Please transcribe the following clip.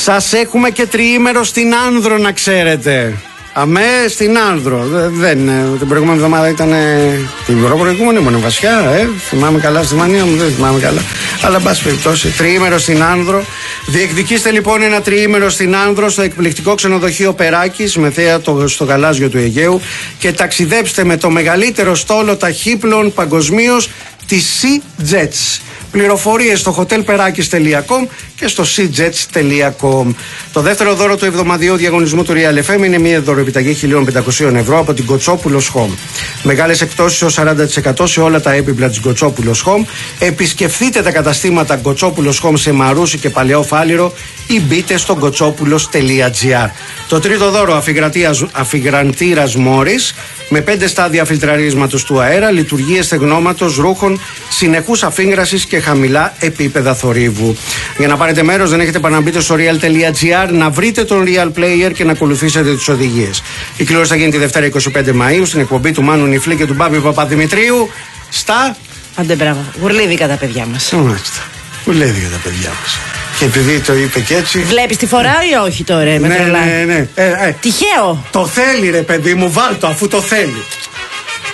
Σας έχουμε και τριήμερο στην Άνδρο, να ξέρετε. Αμέ στην Άνδρο. Την προηγούμενη εβδομάδα ήταν. Την προηγούμενη ήμουν βασιά. Θυμάμαι καλά στη μανία μου, δεν θυμάμαι καλά. Αλλά εν πάση περιπτώσει, τριήμερο στην Άνδρο. Διεκδικήστε λοιπόν ένα τριήμερο στην Άνδρο στο εκπληκτικό ξενοδοχείο Περάκης με θέα στο γαλάζιο του Αιγαίου και ταξιδέψτε με το μεγαλύτερο στόλο ταχύπλων παγκοσμίως, τη Sea Jets. Πληροφορίες στο hotelperakis.com και στο seajets.com. Το δεύτερο δώρο του εβδομαδιαίου διαγωνισμού του Real FM είναι μια δωροεπιταγή 1.500 ευρώ από την Κοτσόπουλος Home. Μεγάλες εκπτώσεις ως 40% σε όλα τα έπιπλα της Κοτσόπουλος Home. Επισκεφθείτε τα καταστήματα Κοτσόπουλος Home σε Μαρούσι και Παλαιό Φάληρο ή μπείτε στο κοτσόπουλος.gr. Το τρίτο δώρο, αφιγραντήρας Μόρις με 5 στάδια φιλτραρίσματος του αέρα, λειτουργίες στεγνώματος, ρούχων, συνεχούς αφίγρασης και χαμηλά επίπεδα θορύβου. Για να πάρετε μέρος δεν έχετε παρά να μπείτε στο real.gr, να βρείτε τον Real Player και να ακολουθήσετε τις οδηγίες. Η κλήρωση θα γίνει τη Δευτέρα 25 Μαΐου στην εκπομπή του Μάνου Νιφλή και του Μπάμπη Παπαδημητρίου στα... Άντε μπράβο, γουρλίδικα τα παιδιά μας. Μάλιστα, γουρλίδικα τα παιδιά μας. Και επειδή το είπε και έτσι. Βλέπεις τι φοράω ή όχι τώρα, με τρελά. Ναι. Τυχαίο. Το θέλει ρε παιδί μου, βάλτο αφού το θέλει.